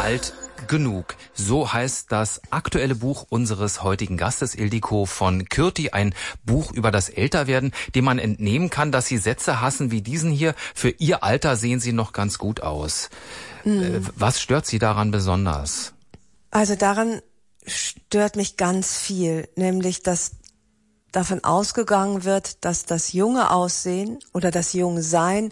alt genug. So heißt das aktuelle Buch unseres heutigen Gastes Ildiko von Kürti. Ein Buch über das Älterwerden, dem man entnehmen kann, dass Sie Sätze hassen wie diesen hier. Für Ihr Alter sehen Sie noch ganz gut aus. Was stört Sie daran besonders? Also daran stört mich ganz viel, nämlich dass davon ausgegangen wird, dass das junge Aussehen oder das junge Sein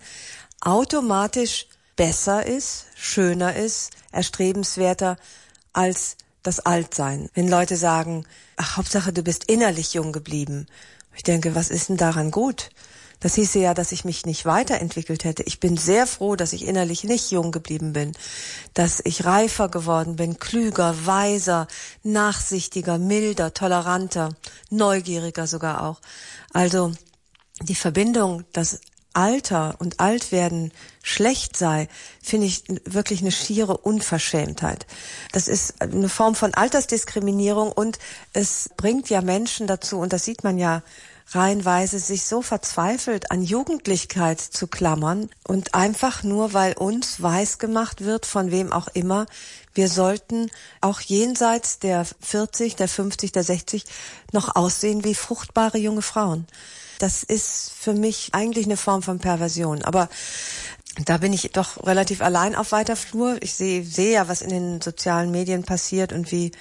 automatisch besser ist, schöner ist, erstrebenswerter als das Altsein. Wenn Leute sagen, ach, Hauptsache du bist innerlich jung geblieben. Ich denke, was ist denn daran gut? Das hieße ja, dass ich mich nicht weiterentwickelt hätte. Ich bin sehr froh, dass ich innerlich nicht jung geblieben bin, dass ich reifer geworden bin, klüger, weiser, nachsichtiger, milder, toleranter, neugieriger sogar auch. Also die Verbindung, dass Alter und Altwerden schlecht sei, finde ich wirklich eine schiere Unverschämtheit. Das ist eine Form von Altersdiskriminierung und es bringt ja Menschen dazu, und das sieht man ja reihenweise, sich so verzweifelt an Jugendlichkeit zu klammern und einfach nur, weil uns weisgemacht wird, von wem auch immer, wir sollten auch jenseits der 40, der 50, der 60 noch aussehen wie fruchtbare junge Frauen. Das ist für mich eigentlich eine Form von Perversion. Aber da bin ich doch relativ allein auf weiter Flur. Ich sehe ja, was in den sozialen Medien passiert und wie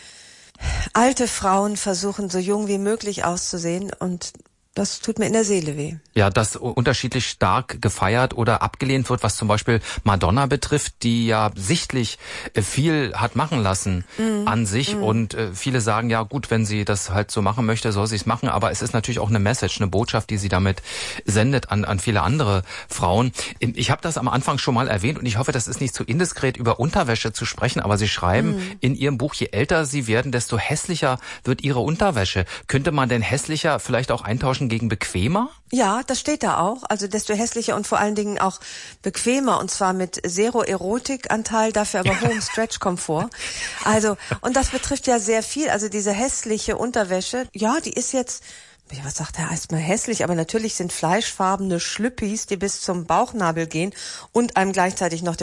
alte Frauen versuchen, so jung wie möglich auszusehen. Und das tut mir in der Seele weh. Ja, dass unterschiedlich stark gefeiert oder abgelehnt wird, was zum Beispiel Madonna betrifft, die ja sichtlich viel hat machen lassen an sich. Und viele sagen, ja gut, wenn sie das halt so machen möchte, soll sie es machen. Aber es ist natürlich auch eine Message, eine Botschaft, die sie damit sendet an viele andere Frauen. Ich habe das am Anfang schon mal erwähnt und ich hoffe, das ist nicht zu indiskret, über Unterwäsche zu sprechen. Aber Sie schreiben in Ihrem Buch, je älter Sie werden, desto hässlicher wird Ihre Unterwäsche. Könnte man denn hässlicher vielleicht auch eintauschen gegen bequemer? Ja, das steht da auch. Also desto hässlicher und vor allen Dingen auch bequemer. Und zwar mit Zero-Erotik-Anteil, dafür aber hohem Stretch-Komfort. Also, und das betrifft ja sehr viel. Also diese hässliche Unterwäsche, ja, die ist jetzt, was sagt er, erstmal hässlich, aber natürlich sind fleischfarbene Schlüppis, die bis zum Bauchnabel gehen und einem gleichzeitig noch